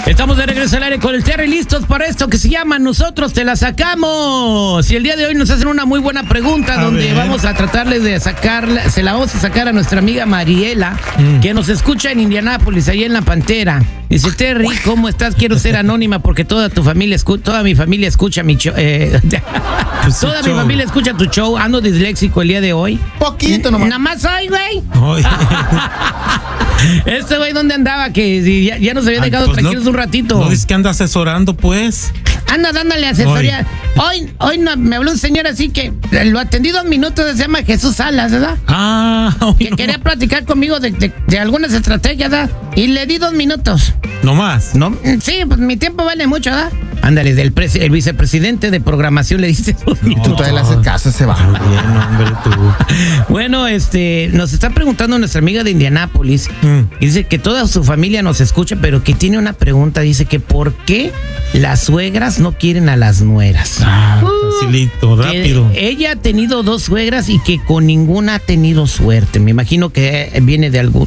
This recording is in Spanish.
Estamos de regreso al aire con el Terry, listos para esto que se llama Nosotros Te La Sacamos. Y el día de hoy nos hacen una muy buena pregunta donde vamos a tratarles de sacarla, se la vamos a sacar a nuestra amiga Mariela, que nos escucha en Indianápolis, ahí en La Pantera. Dice, Terry, ¿cómo estás? Quiero ser anónima porque toda mi familia escucha mi show. Toda mi familia escucha tu show. Ando disléxico el día de hoy. Poquito nomás. Nada más hoy, güey. Este güey, ¿dónde andaba? Que ya nos había dejado tranquilos un ratito. No, es que anda asesorando, pues. Anda dándole asesoría. Hoy no, me habló un señor así que lo atendí 2 minutos, se llama Jesús Salas, ¿verdad? Que quería platicar conmigo de algunas estrategias, ¿verdad? Y le di 2 minutos. ¿No más? No, sí, pues mi tiempo vale mucho, ¿verdad? Ándale, el vicepresidente de programación le dice 2 minutos. Tú todavía le haces caso, se va. Bien, hombre, tú. Bueno, nos está preguntando nuestra amiga de Indianápolis. Y dice que toda su familia nos escucha, pero que tiene una pregunta. Dice que ¿por qué las suegras no quieren a las nueras? Facilito, rápido. Ella ha tenido 2 suegras y que con ninguna ha tenido suerte. Me imagino que viene de